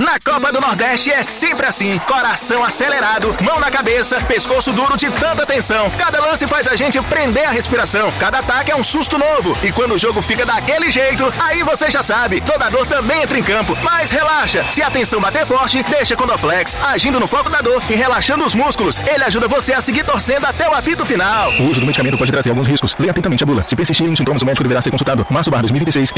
Na Copa do Nordeste é sempre assim, coração acelerado, mão na cabeça, pescoço duro de tanta tensão. Cada lance faz a gente prender a respiração, cada ataque é um susto novo. E quando o jogo fica daquele jeito, aí você já sabe, toda dor também entra em campo. Mas relaxa, se a tensão bater forte, deixa com o Dorflex, agindo no foco da dor e relaxando os músculos. Ele ajuda você a seguir torcendo até o apito final. O uso do medicamento pode trazer alguns riscos. Leia atentamente a bula. Se persistirem os sintomas, o médico deverá ser consultado. Março/2026,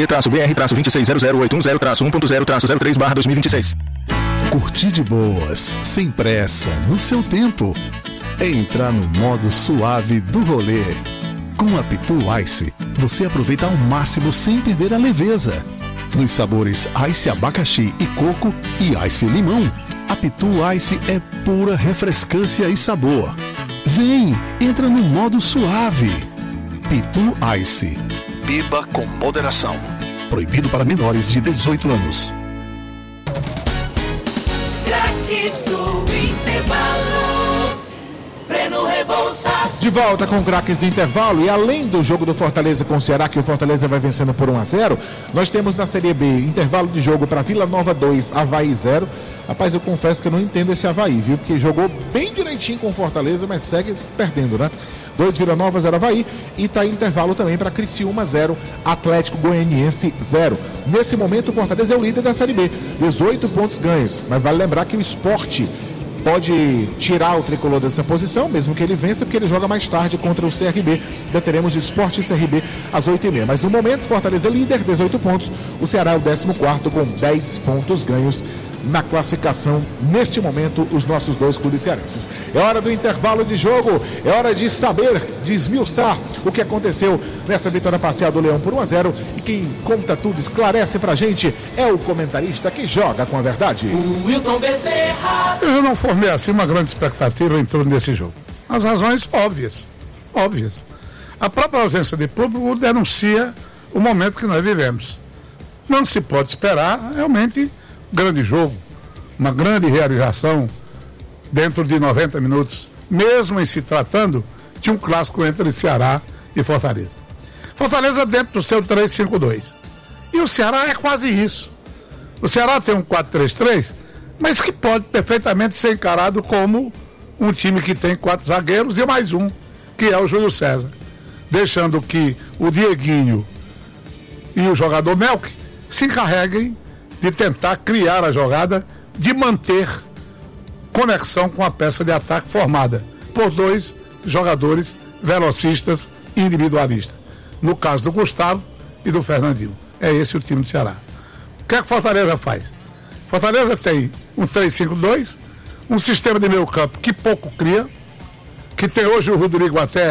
MAT-BR-26810.0.103/03/2026. Curtir de boas, sem pressa, no seu tempo. Entrar no modo suave do rolê. Com a Pitu Ice, você aproveita ao máximo sem perder a leveza. Nos sabores Ice abacaxi e coco e Ice limão, a Pitu Ice é pura refrescância e sabor. Vem, entra no modo suave. Pitu Ice. Beba com moderação. Proibido para menores de 18 anos. Craques do Intervalo. Breno Rebouças. De volta com craques do intervalo. E além do jogo do Fortaleza com o Ceará, que o Fortaleza vai vencendo por 1-0, nós temos na Série B intervalo de jogo para Vila Nova 2, Avaí 0. Rapaz, eu confesso que eu não entendo esse Avaí, viu? Porque jogou bem direitinho com o Fortaleza, mas segue perdendo, né? 2 Vila Nova, 0 Avaí. E tá em intervalo também para Criciúma 0, Atlético Goianiense 0. Nesse momento o Fortaleza é o líder da Série B, 18 pontos ganhos. Mas vale lembrar que o Sport pode tirar o tricolor dessa posição, mesmo que ele vença, porque ele joga mais tarde contra o CRB. Ainda teremos Sport e CRB às 8h30. Mas no momento, Fortaleza é líder, 18 pontos. O Ceará é o 14º com 10 pontos ganhos na classificação. Neste momento, os nossos dois clubes cearenses. É hora do intervalo de jogo, é hora de saber, de esmiuçar o que aconteceu nessa vitória parcial do Leão por 1-0. E quem conta tudo, esclarece pra gente, é o comentarista que joga com a verdade. O Wilton Bezerra. Eu não formei assim uma grande expectativa em torno desse jogo. As razões óbvias. A própria ausência de público denuncia o momento que nós vivemos. Não se pode esperar realmente grande jogo, uma grande realização dentro de 90 minutos, mesmo em se tratando de um clássico entre Ceará e Fortaleza. Fortaleza dentro do seu 3-5-2. E o Ceará é quase isso. O Ceará tem um 4-3-3, mas que pode perfeitamente ser encarado como um time que tem 4 zagueiros e mais um, que é o Júlio César. Deixando que o Dieguinho e o jogador Melk se encarreguem de tentar criar a jogada, de manter conexão com a peça de ataque formada por 2 jogadores velocistas e individualistas. No caso do Gustavo e do Fernandinho. É esse o time do Ceará. O que é que Fortaleza faz? Fortaleza tem um 3-5-2, um sistema de meio campo que pouco cria, que tem hoje o Rodrigo até